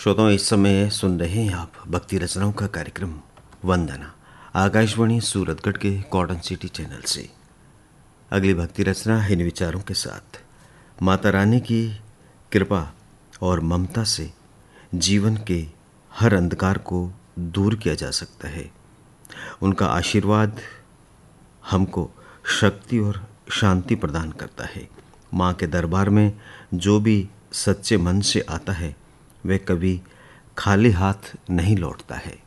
श्रोताओं, इस समय सुन रहे हैं आप भक्ति रचनाओं का कार्यक्रम वंदना, आकाशवाणी सूरतगढ़ के कॉटन सिटी चैनल से। अगली भक्ति रचना इन विचारों के साथ। माता रानी की कृपा और ममता से जीवन के हर अंधकार को दूर किया जा सकता है। उनका आशीर्वाद हमको शक्ति और शांति प्रदान करता है। माँ के दरबार में जो भी सच्चे मन से आता है वह कभी खाली हाथ नहीं लौटता है।